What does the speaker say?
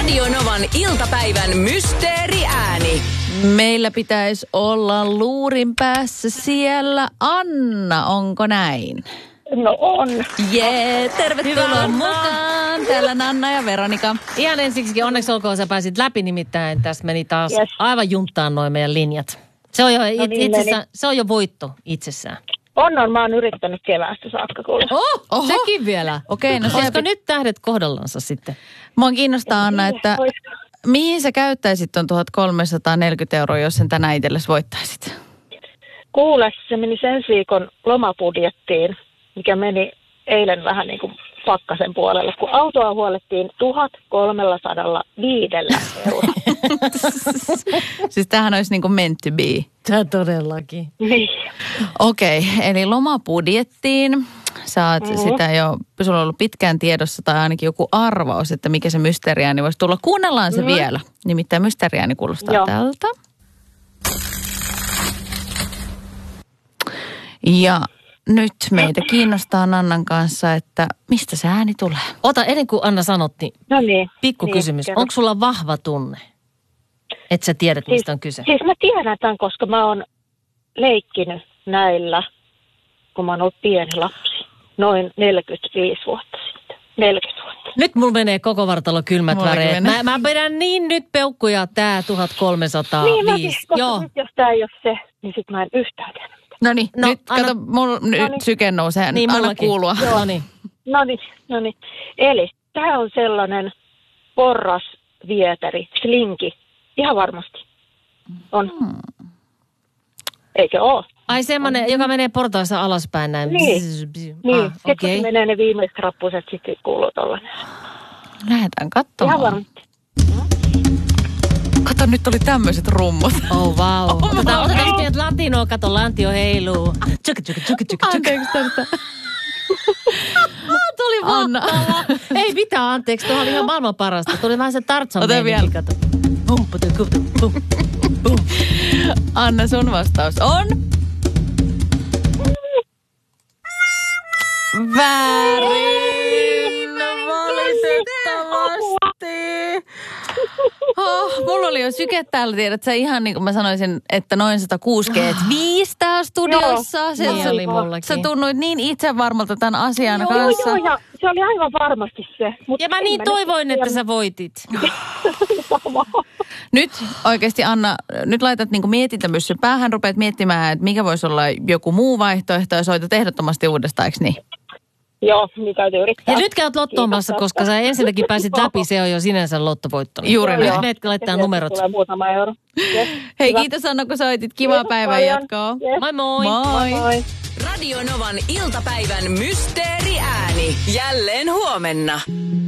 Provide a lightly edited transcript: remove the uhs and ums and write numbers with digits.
Radio Novan iltapäivän mysteeriääni. Meillä pitäisi olla luurin päässä siellä Anna, onko näin? No on. Jee, tervetuloa mukaan. Täällä Anna ja Veronika. Ihan ensiksikin onneksi olkoon sä pääsit läpi, nimittäin tässä meni taas aivan junttaan noin meidän linjat. Se on jo, se on jo voitto itsessään. Mä oon yrittänyt keväästä saakka kuulla. Sekin vielä. Okei, no olisiko nyt tähdet kohdallansa sitten? Mua kiinnostaa, Anna, että mihin sä käyttäisit ton 1340 €, jos sen tänään itsellesi voittaisit? Kuule, se meni sen viikon lomabudjettiin, mikä meni eilen vähän niin kuin pakkasen puolelle, kun autoa huolettiin 1305 €. Siis tämähän olisi niin kuin meant to be. Tämä todellakin. Niin. Okei, eli lomabudjettiin. Sä oot sitä jo, sulla on ollut pitkään tiedossa tai ainakin joku arvaus, että mikä se mysteeriääni voisi tulla. Kuunnellaan se vielä. Nimittäin mysteeriääni kuulostaa tältä. Ja nyt meitä kiinnostaa Annan kanssa, että mistä se ääni tulee. Ota, ennen kuin Anna sanotti, pikku kysymys. Onko sulla vahva tunne, että sä tiedät, mistä on kyse? Siis mä tiedän tämän, koska mä oon leikkinyt näillä, kun mä oon ollut pieni lapsi. Noin 45 vuotta sitten. 40 vuotta. Nyt mulla menee koko vartalo kylmät väreet. Mä pidän niin nyt peukkuja tää 1305. Niin mäkin, koska nyt jos tää ei ole se, niin sit mä en yhtään tiedä. Noniin, nyt kato, nyt syke nousee. Niin, anna kuulua. Noniin. Eli tää on sellainen porrasvieteri, slinki. Ihan varmasti. On. Eikö oo? Ai semmoinen, joka menee portaissa alaspäin näin. Niin. Sitten kun menee ne viimeiset rappuset, sitten kuuluu tollainen. Lähdetään katsomaan. Ihan varmasti. Kato, nyt oli tämmöiset rummut. Oh wow. Otetaan pientä latinoa, kato, lantio heiluu. Anteeksi tästä. Tuli mahtavaa. Ei mitään, anteeksi. Tuohon oli ihan maailman parasta. Tuli vähän se Tarzan meininki, kato. Anna, sun vastaus on... Väärin! Valitettavasti! Mulla oli jo syke täällä, tiedät sä, ihan niin kuin mä sanoisin, että noin 165 täällä studiossa. Niin oli mullakin. Sä tunnuit niin itsevarmalta tämän asian kanssa. Joo, ja se oli aivan varmasti se. Ja mä niin toivoin, että sä voitit. Nyt oikeasti, Anna, nyt laitat niin kuin mietintämyssyn päähän, rupeat miettimään, että mikä voisi olla joku muu vaihtoehto, ja soitat ehdottomasti uudestaan, eikö niin? Joo, niin täytyy yrittää. Ja nyt käyt lottoomassa, koska sä ensinnäkin pääsit läpi, se on jo sinänsä lottovoitto. Juuri näin. Nyt meidät laittaa numerot. Tulee muutama euro. Yes. Hei, kiitos Anna, kun soitit. Kivaa päivää jatkoa. Yes. Moi moi. Moi. Radio Novan iltapäivän mysteeriääni. Jälleen huomenna.